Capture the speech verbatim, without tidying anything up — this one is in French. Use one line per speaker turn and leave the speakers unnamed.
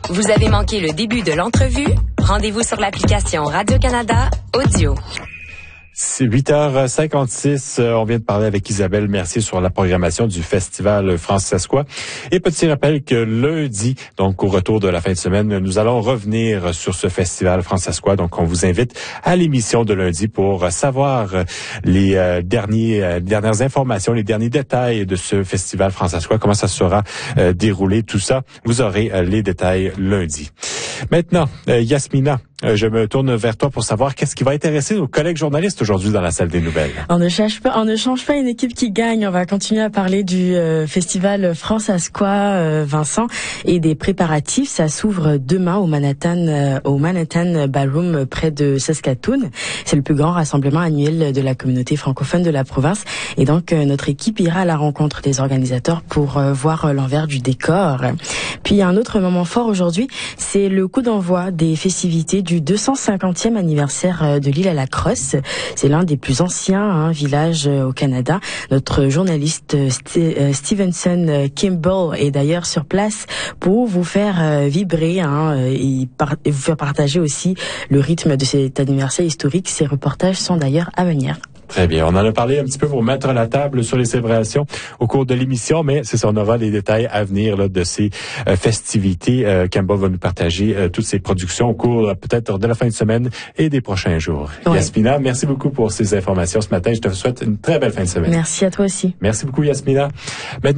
Vous avez manqué le début de l'entrevue? Rendez-vous sur l'application Radio-Canada Audio.
C'est huit heures cinquante-six. On vient de parler avec Isabelle Mercier sur la programmation du Festival Francescois. Et petit rappel que lundi, donc au retour de la fin de semaine, nous allons revenir sur ce Festival Francescois. Donc, on vous invite à l'émission de lundi pour savoir les euh, derniers, euh, dernières informations, les derniers détails de ce Festival Francescois, comment ça sera euh, déroulé, tout ça. Vous aurez euh, les détails lundi. Maintenant, euh, Yasmina, euh, je me tourne vers toi pour savoir qu'est-ce qui va intéresser nos collègues journalistes aujourd'hui dans la salle des nouvelles.
On ne change pas, on ne change pas une équipe qui gagne. On va continuer à parler du euh, festival Francescois, euh, Vincent, et des préparatifs. Ça s'ouvre demain au Manhattan, euh, au Manhattan Ballroom près de Saskatoon. C'est le plus grand rassemblement annuel de la communauté francophone de la province. Et donc euh, notre équipe ira à la rencontre des organisateurs pour euh, voir euh, l'envers du décor. Puis un autre moment fort aujourd'hui, c'est le coup d'envoi des festivités du deux cent cinquantième anniversaire de l'île à la Crosse. C'est l'un des plus anciens hein, villages au Canada. Notre journaliste St- Stevenson Kimball est d'ailleurs sur place pour vous faire euh, vibrer hein, et, par- et vous faire partager aussi le rythme de cet anniversaire historique. Ces reportages sont d'ailleurs à venir.
Très bien. On en a parlé un petit peu pour mettre la table sur les célébrations au cours de l'émission, mais c'est ça, on aura les détails à venir là, de ces euh, festivités. Euh, Campbell va nous partager euh, toutes ces productions au cours euh, peut-être de la fin de semaine et des prochains jours. Oui. Yasmina, merci beaucoup pour ces informations ce matin. Je te souhaite une très belle fin de semaine.
Merci à toi aussi.
Merci beaucoup, Yasmina. Maintenant,